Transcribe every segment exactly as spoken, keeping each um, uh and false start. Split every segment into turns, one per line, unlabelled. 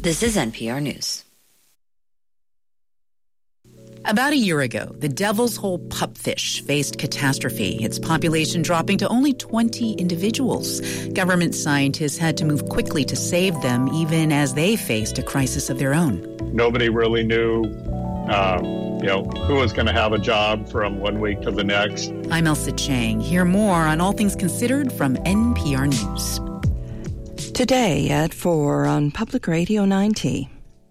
This is N P R News.
About a year ago, the Devil's Hole pupfish faced catastrophe, its population dropping to only twenty individuals. Government scientists had to move quickly to save them, even as they faced a crisis of their own.
Nobody really knew, um, you know, who was going to have a job from one week to the next.
I'm Elsa Chang. Hear more on All Things Considered from N P R News.
Today at four on Public Radio ninety.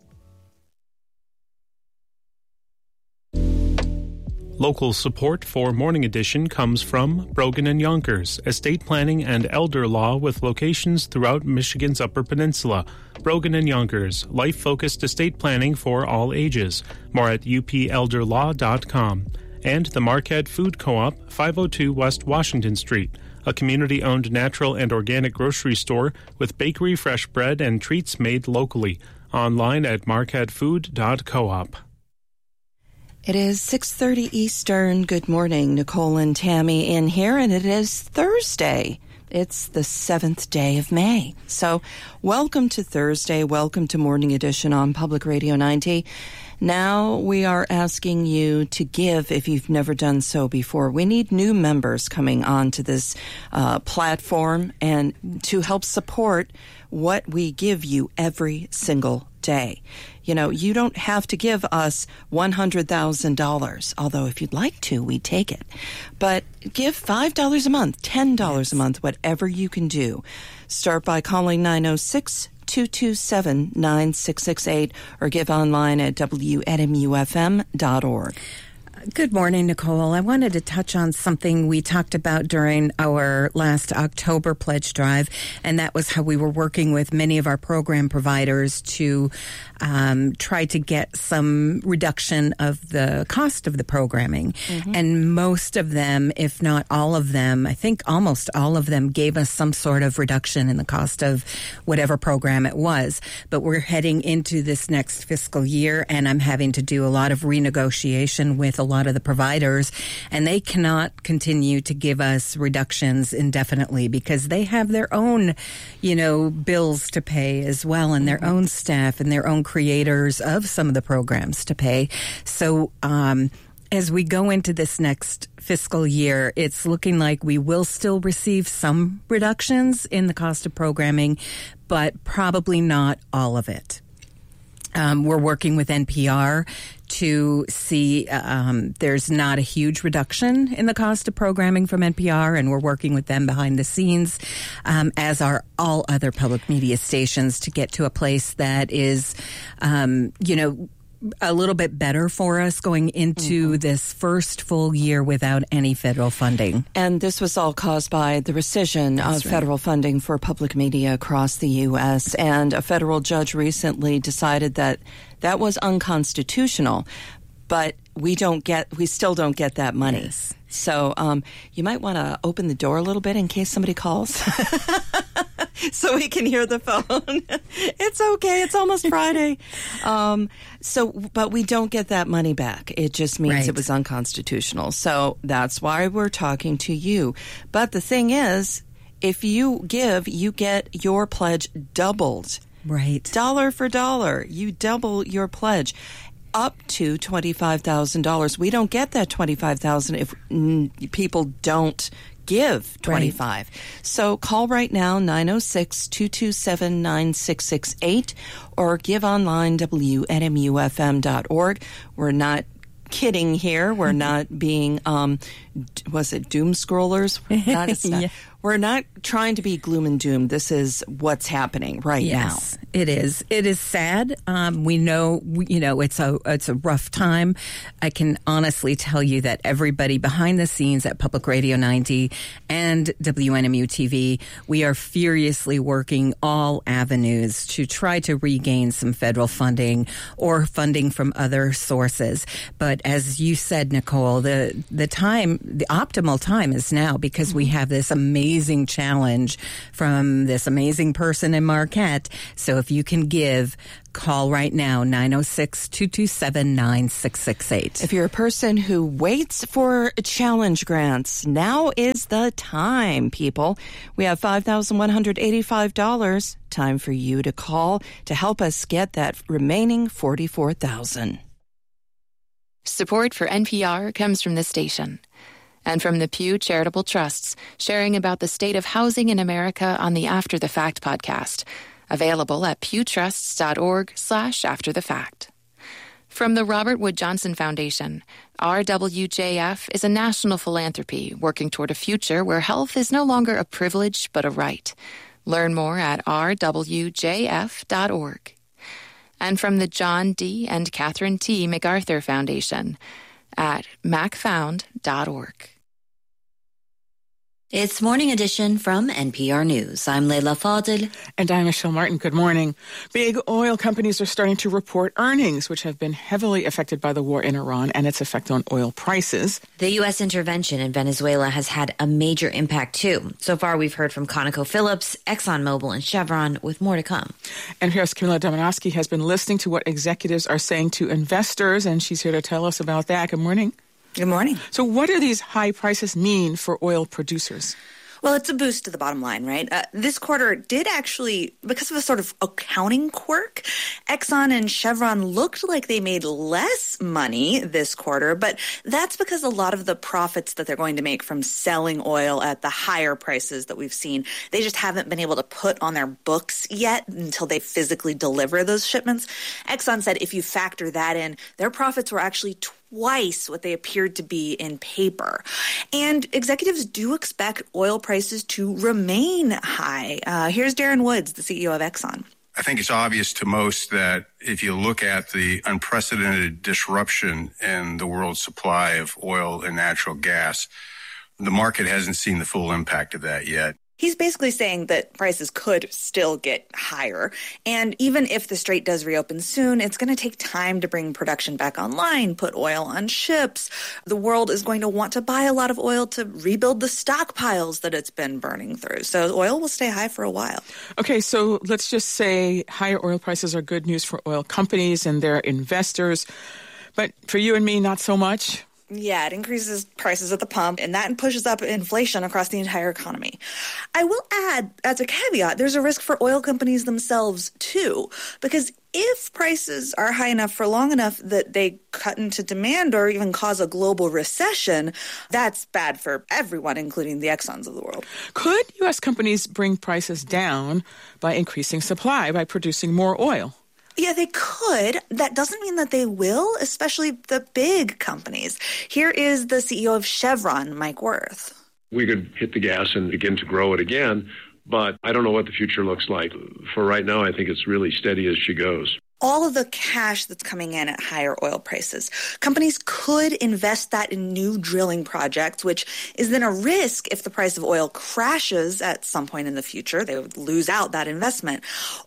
Local support for Morning Edition comes from Brogan and Yonkers, estate planning and elder law with locations throughout Michigan's Upper Peninsula. Brogan and Yonkers, life-focused estate planning for all ages. More at u p elder law dot com. And the Marquette Food Co-op, five oh two West Washington Street, a community-owned natural and organic grocery store with bakery, fresh bread, and treats made locally. Online at marquette food dot coop.
It is six thirty Eastern. Good morning. Nicole and Tammy in here, and it is Thursday. It's the seventh day of May. So welcome to Thursday. Welcome to Morning Edition on Public Radio ninety. Now we are asking you to give if you've never done so before. We need new members coming onto this uh, platform and to help support what we give you every single day. You know, you don't have to give us one hundred thousand dollars, although if you'd like to, we take it. But give five dollars a month, ten dollars a month, whatever you can do. Start by calling nine oh six, two two seven, nine six six eight or give online at w n m u f m dot org.
Good morning, Nicole. I wanted to touch on something we talked about during our last October pledge drive, and that was how we were working with many of our program providers to um, try to get some reduction of the cost of the programming. Mm-hmm. And most of them, if not all of them, I think almost all of them gave us some sort of reduction in the cost of whatever program it was. But we're heading into this next fiscal year, and I'm having to do a lot of renegotiation with a lot of the providers, and they cannot continue to give us reductions indefinitely because they have their own, you know, bills to pay as well, and their own staff and their own creators of some of the programs to pay. So um, as we go into this next fiscal year, it's looking like we will still receive some reductions in the cost of programming, but probably not all of it. Um, we're working with N P R to see um, there's not a huge reduction in the cost of programming from N P R, and we're working with them behind the scenes, um, as are all other public media stations, to get to a place that is, um, you know, a little bit better for us going into mm-hmm. this first full year without any federal funding.
And this was all caused by the rescission
That's
of
right.
federal funding for public media across the U S. And a federal judge recently decided that that was unconstitutional, but we don't get, we still don't get that money.
Yes.
So um, you might want to open the door a little bit in case somebody calls. So we can hear the phone. It's okay. It's almost Friday. Um, so, but we don't get that money back. It just means
Right.
it was unconstitutional. So that's why we're talking to you. But the thing is, if you give, you get your pledge doubled.
Right.
Dollar for dollar. You double your pledge. Up to twenty-five thousand dollars. We don't get that twenty-five thousand dollars if mm, people don't give twenty-five. Right. So call right now, nine oh six, two two seven, nine six six eight, or give online, w n m u f m dot org. We're not kidding here. We're not being, um, was it doom scrollers? Not, it's not.
Yeah.
We're not trying to be gloom and doom. This is what's happening right
yes,
now.
It is. It is sad. Um, we know, we, you know, it's a it's a rough time. I can honestly tell you that everybody behind the scenes at Public Radio ninety and W N M U T V, we are furiously working all avenues to try to regain some federal funding or funding from other sources. But as you said, Nicole, the the time, the optimal time is now because we have this amazing amazing challenge from this amazing person in Marquette. So if you can give, call right now, nine oh six, two two seven, nine six six eight.
If you're a person who waits for challenge grants, now is the time, people. We have five thousand one hundred eighty-five dollars. Time for you to call to help us get that remaining forty-four thousand dollars.
Support for N P R comes from this station and from the Pew Charitable Trusts, sharing about the state of housing in America on the After the Fact podcast, available at pewtrusts.org slash after the fact. From the Robert Wood Johnson Foundation, R W J F is a national philanthropy working toward a future where health is no longer a privilege but a right. Learn more at r w j f dot org. And from the John D. and Catherine T. MacArthur Foundation at mac found dot org.
It's Morning Edition from N P R News. I'm Leila Fadel.
And I'm Michelle Martin. Good morning. Big oil companies are starting to report earnings, which have been heavily affected by the war in Iran and its effect on oil prices.
The U S intervention in Venezuela has had a major impact, too. So far, we've heard from ConocoPhillips, ExxonMobil, and Chevron, with more to come.
And here's Camila Domonoske has been listening to what executives are saying to investors, and she's here to tell us about that. Good morning.
Good morning.
So what do these high prices mean for oil producers?
Well, it's a boost to the bottom line, right? Uh, this quarter did actually, because of a sort of accounting quirk, Exxon and Chevron looked like they made less money this quarter, but that's because a lot of the profits that they're going to make from selling oil at the higher prices that we've seen, they just haven't been able to put on their books yet until they physically deliver those shipments. Exxon said if you factor that in, their profits were actually twice what they appeared to be in paper. And executives do expect oil prices to remain high. Uh, here's Darren Woods, the C E O of Exxon.
I think it's obvious to most that if you look at the unprecedented disruption in the world supply of oil and natural gas, the market hasn't seen the full impact of that yet.
He's basically saying that prices could still get higher. And even if the Strait does reopen soon, it's going to take time to bring production back online, put oil on ships. The world is going to want to buy a lot of oil to rebuild the stockpiles that it's been burning through. So oil will stay high for a while.
Okay, so let's just say higher oil prices are good news for oil companies and their investors. But for you and me, not so much.
Yeah, it increases prices at the pump, and that pushes up inflation across the entire economy. I will add, as a caveat, there's a risk for oil companies themselves, too, because if prices are high enough for long enough that they cut into demand or even cause a global recession, that's bad for everyone, including the Exxons of the world.
Could U S companies bring prices down by increasing supply, by producing more oil?
Yeah, they could. That doesn't mean that they will, especially the big companies. Here is the C E O of Chevron, Mike Wirth.
We could hit the gas and begin to grow it again, but I don't know what the future looks like. For right now, I think it's really steady as she goes.
All of the cash that's coming in at higher oil prices, companies could invest that in new drilling projects, which is then a risk if the price of oil crashes at some point in the future. They would lose out that investment.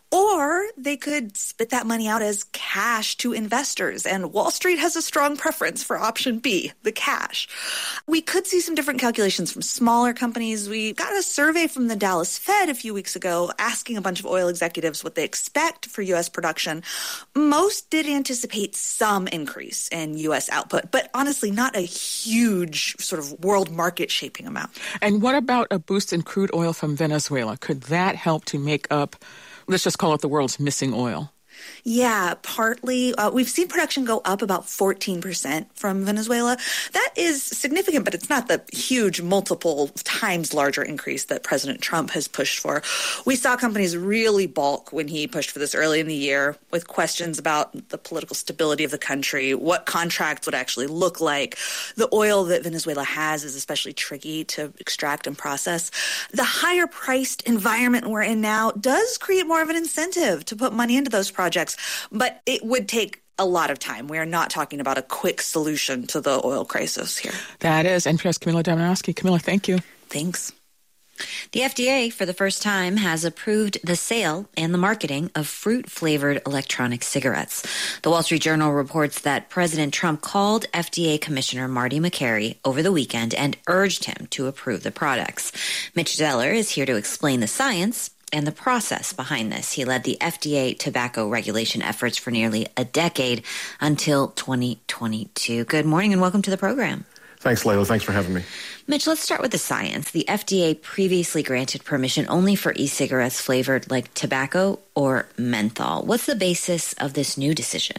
Or they could spit that money out as cash to investors. And Wall Street has a strong preference for option B, the cash. We could see some different calculations from smaller companies. We got a survey from the Dallas Fed a few weeks ago asking a bunch of oil executives what they expect for U S production. Most did anticipate some increase in U S output, but honestly not a huge sort of world market shaping amount.
And what about a boost in crude oil from Venezuela? Could that help to make up, let's just call it the world's missing oil?
Yeah, partly. Uh, we've seen production go up about fourteen percent from Venezuela. That is significant, but it's not the huge multiple times larger increase that President Trump has pushed for. We saw companies really balk when he pushed for this early in the year with questions about the political stability of the country, what contracts would actually look like. The oil that Venezuela has is especially tricky to extract and process. The higher priced environment we're in now does create more of an incentive to put money into those projects. But it would take a lot of time. We are not talking about a quick solution to the oil crisis here.
That is N P R's Camila Domonoske. Camila, thank you.
Thanks.
The F D A, for the first time, has approved the sale and the marketing of fruit-flavored electronic cigarettes. The Wall Street Journal reports that President Trump called F D A Commissioner Marty Makary over the weekend and urged him to approve the products. Mitch Zeller is here to explain the science and the process behind this. He led the F D A tobacco regulation efforts for nearly a decade until twenty twenty-two. Good morning and welcome to the program.
Thanks, Layla. Thanks for having me.
Mitch, let's start with the science. The F D A previously granted permission only for e-cigarettes flavored like tobacco or menthol. What's the basis of this new decision?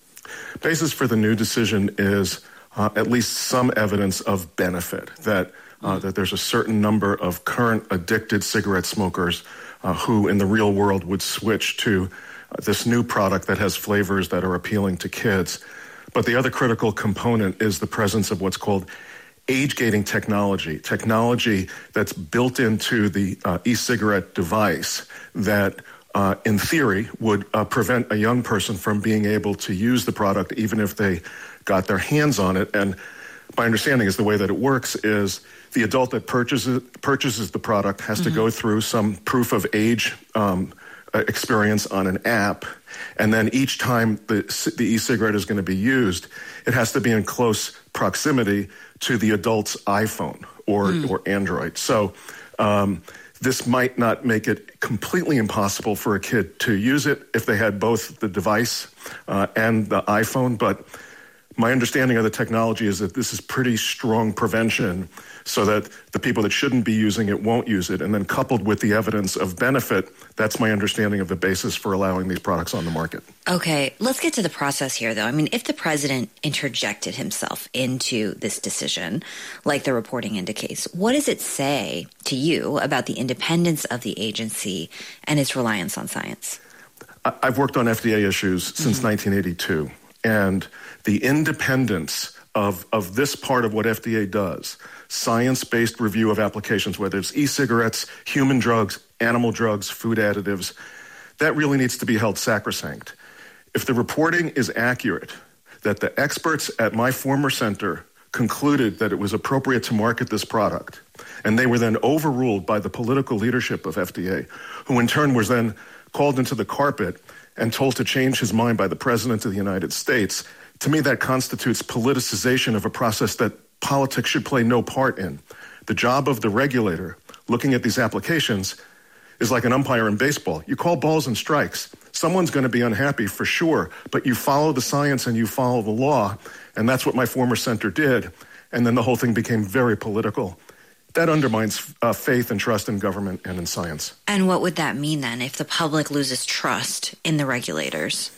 Basis for the new decision is uh, at least some evidence of benefit, that uh, that there's a certain number of current addicted cigarette smokers uh, who in the real world would switch to uh, this new product that has flavors that are appealing to kids. But the other critical component is the presence of what's called age-gating technology, technology that's built into the uh, e-cigarette device that, uh, in theory, would uh, prevent a young person from being able to use the product even if they got their hands on it. And my understanding is the way that it works is the adult that purchases purchases the product has mm-hmm. to go through some proof of age um, experience on an app, and then each time the, the e-cigarette is going to be used, it has to be in close proximity to the adult's iPhone or, mm. or Android. So um, this might not make it completely impossible for a kid to use it if they had both the device uh, and the iPhone, but my understanding of the technology is that this is pretty strong prevention so that the people that shouldn't be using it won't use it. And then coupled with the evidence of benefit, that's my understanding of the basis for allowing these products on the market.
Okay, let's get to the process here, though. I mean, if the president interjected himself into this decision, like the reporting indicates, what does it say to you about the independence of the agency and its reliance on science?
I've worked on F D A issues since mm-hmm. nineteen eighty-two. And the independence of, of this part of what F D A does, science-based review of applications, whether it's e-cigarettes, human drugs, animal drugs, food additives, that really needs to be held sacrosanct. If the reporting is accurate, that the experts at my former center concluded that it was appropriate to market this product, and they were then overruled by the political leadership of F D A, who in turn was then called into the carpet and told to change his mind by the President of the United States, to me that constitutes politicization of a process that politics should play no part in. The job of the regulator looking at these applications is like an umpire in baseball. You call balls and strikes. Someone's going to be unhappy for sure, but you follow the science and you follow the law, and that's what my former center did, and then the whole thing became very political. That undermines uh, faith and trust in government and in science.
And what would that mean then if the public loses trust in the regulators?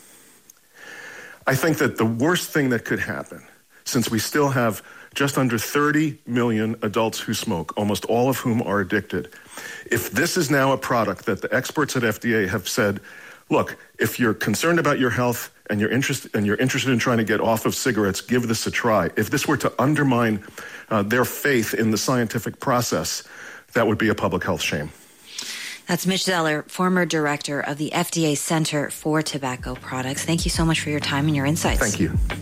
I think that the worst thing that could happen, since we still have just under thirty million adults who smoke, almost all of whom are addicted, if this is now a product that the experts at F D A have said, look, if you're concerned about your health and you're interested and you're interested in trying to get off of cigarettes, give this a try. If this were to undermine uh, their faith in the scientific process, that would be a public health shame.
That's Mitch Zeller, former director of the F D A Center for Tobacco Products. Thank you so much for your time and your insights.
Thank you.